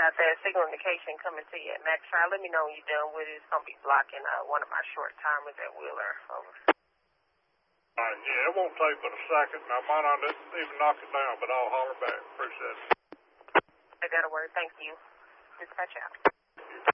got that signal indication coming to you at Max. Try. Let me know when you're done with it. It's going to be blocking one of my short timers at Wheeler. Over. Yeah, it won't take but a second. I might not even knock it down, but I'll holler back. Appreciate it. I got a word. Thank you. Dispatch out.